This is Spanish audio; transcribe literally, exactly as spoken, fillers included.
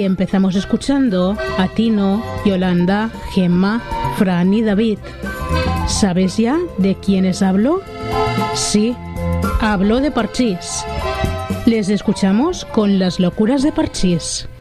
Y empezamos escuchando a Tino, Yolanda, Gemma, Fran y David. ¿Sabes ya de quiénes hablo? Sí, hablo de Parchís. Les escuchamos con Las locuras de Parchís.